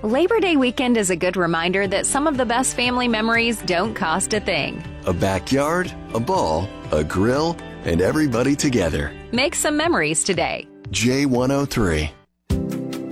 Labor Day weekend is a good reminder that some of the best family memories don't cost a thing. A backyard, a ball, a grill, and everybody together. Make some memories today. J103.